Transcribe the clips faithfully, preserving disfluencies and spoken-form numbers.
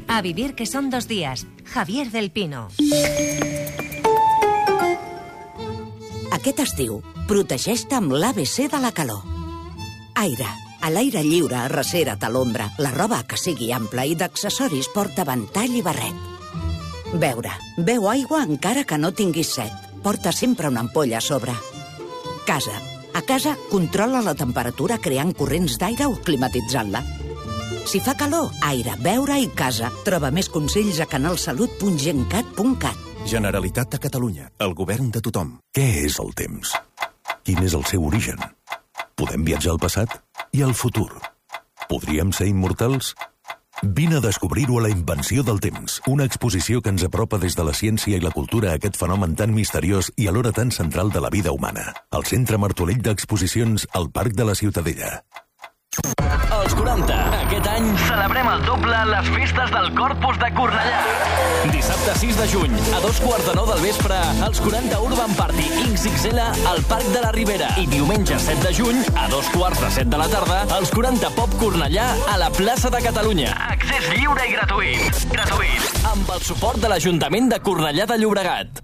A vivir que son dos días. Javier del Pino. Aquest estiu, protegeix-te amb l'A B C de la calor. Aire. A l'aire lliure, arrecera't a l'ombra. La roba que sigui ampla i d'accessoris porta ventall i barret. Beure. Beu aigua encara que no tinguis set. Porta sempre una ampolla a sobre. Casa. A casa, controla la temperatura creant corrents d'aire o climatitzant-la. Si fa calor, aire, beure i casa. Troba més consells a canalsalut punt gencat punt cat. Generalitat de Catalunya. El govern de tothom. Què és el temps? Quin és el seu origen? Podem viatjar al passat i al futur. Podríem ser immortals? Vine a descobrir-ho a La invenció del temps, una exposició que ens apropa des de la ciència i la cultura a aquest fenomen tan misteriós i alhora tan central de la vida humana. Al Centre Martorell d'Exposicions, al Parc de la Ciutadella. Els quaranta. Aquest any celebrem el doble a les festes del Corpus de Cornellà. Dissabte sis de juny, a dos quarts de nou del vespre, els quaranta Urban Party X X L al Parc de la Ribera. I diumenge set de juny, a dos quarts de set de la tarda, els quaranta Pop Cornellà a la plaça de Catalunya. Accés lliure i gratuït. Gratuït. Amb el suport de l'Ajuntament de Cornellà de Llobregat.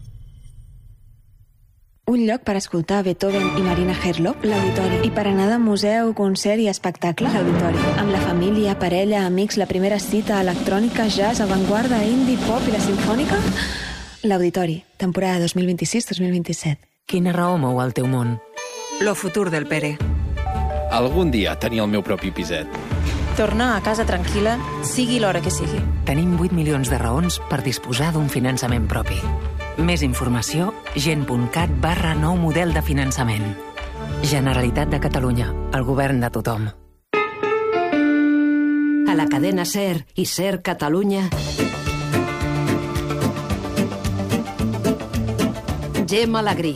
Un lloc per escoltar Beethoven i Marina Herlop, l'Auditori. I per anar de museu, concert i espectacle, l'Auditori. Amb la família, parella, amics, la primera cita, electrònica, jazz, avantguarda, indie, pop i la simfònica, l'Auditori. Temporada dos mil vint-i-sis dos mil vint-i-set. Quina raó mou el teu món? Lo futur del Pere. Algun dia tenir el meu propi piset. Tornar a casa tranquil·la, sigui l'hora que sigui. Tenim vuit milions de raons per disposar d'un finançament propi. Més informació, gent.cat barra nou model de finançament. Generalitat de Catalunya, el govern de tothom. A la cadena SER i SER Catalunya, Gemma Alegrí.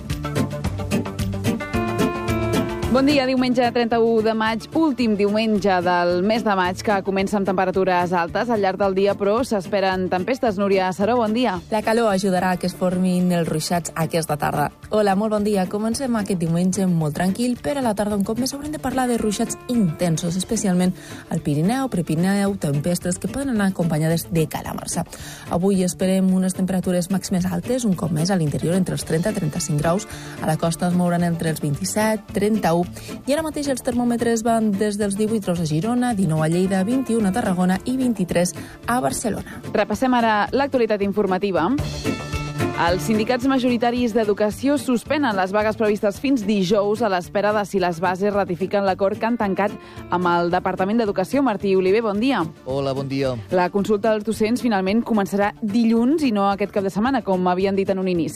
Bon dia, diumenge trenta-u de maig, últim diumenge del mes de maig, que comença amb temperatures altes al llarg del dia, però s'esperen tempestes. Núria Saró, bon dia. La calor ajudarà a que es formin els ruixats aquesta tarda. Hola, molt bon dia. Comencem aquest diumenge molt tranquil, però a la tarda un cop més haurem de parlar de ruixats intensos, especialment al Pirineu, Prepirineu, tempestes que poden anar acompanyades de calamarsa. Avui esperem unes temperatures màximes altes, un cop més a l'interior entre els trenta i trenta-cinc graus, a la costa es mouran entre els vint-i-set i trenta-u. I ara mateix els termòmetres van des dels divuit graus a Girona, dinou a Lleida, vint-i-u a Tarragona i vint-i-tres a Barcelona. Repassem ara l'actualitat informativa. Els sindicats majoritaris d'educació suspenen les vagues previstes fins dijous a l'espera de si les bases ratifiquen l'acord que han tancat amb el Departament d'Educació. Martí Oliver, bon dia. Hola, bon dia. La consulta dels docents finalment començarà dilluns i no aquest cap de setmana, com havien dit en un inici.